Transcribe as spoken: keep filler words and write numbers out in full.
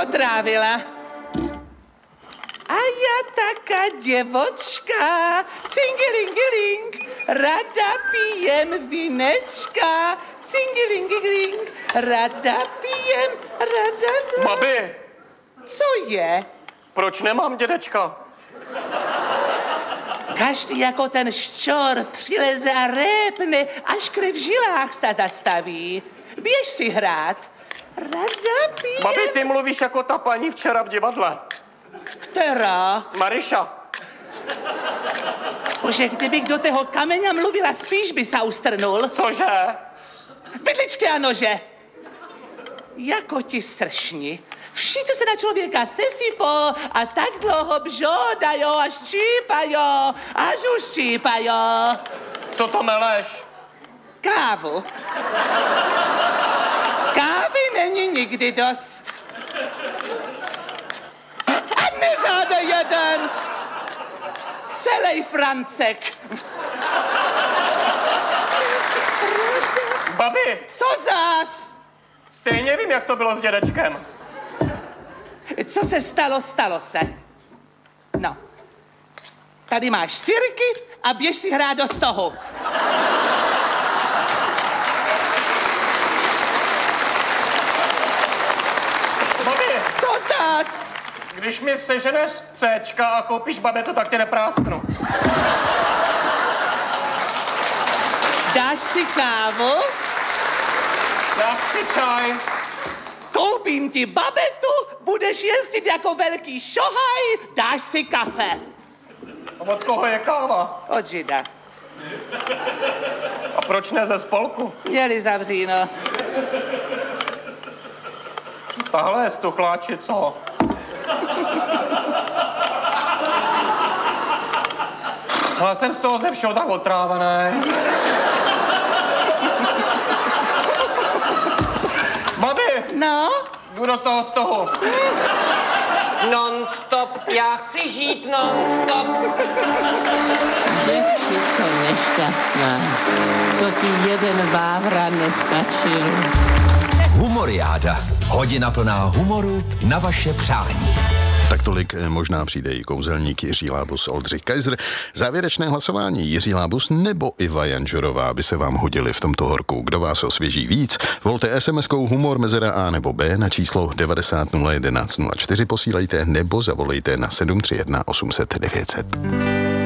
otrávila. A já taká děvočka, cingilingiling, rada pijem vínečka, cingilingiling, rada pijem, rada... Babi! Co je? Proč nemám dědečka? Každý jako ten ščor přileze a répne, až krev v žilách se zastaví. Běž si hrát. Rada pijem... Babi, ty mluvíš jako ta paní včera v divadle. Která? Mariša. Bože, kdybych do toho kameňa mluvila, spíš by se ustrnul. Cože? Bydličky a nože. Jako ti sršni. Všichni se na člověka sesypou a tak dlouho bžodajo až štípajo, až už štípajo. Co to meleš? Kávu. Kávy není nikdy dost. A nežádej jeden. Celej Francek. Babi! Co zás? Stejně vím, jak to bylo s dědečkem. Co se stalo, stalo se. No. Tady máš sirky a běž si hrát do stohu. Babi! Co zás? Když mi seženeš Cčka a koupíš babetu, tak tě neprásknu. Dáš si kávu? Já chci čaj. Koupím ti babetu, budeš jezdit jako velký šohaj, dáš si kafe. A od koho je káva? Od žida. A proč ne ze spolku? Měli zavříno. Tahle je stuchláči, co? Já jsem z toho ze všeho tak otrávený. Babi, No? jdu do toho z toho. Non-stop, já chci žít non-stop. Děvčico nešťastná, to ti jeden vávra nestačil. Humoriáda. Hodina plná humoru na vaše přání. Tak tolik možná přijde i kouzelník Jiří Lábus, Oldřich Kaiser. Závěrečné hlasování Jiří Lábus nebo Iva Janžorová by se vám hodili v tomto horku. Kdo vás osvěží víc? Volte es em eskou humor mezera A nebo B na číslo devadesát nula jedenáct nula čtyři posílejte nebo zavolejte na sedm tři jedna osm set devět set.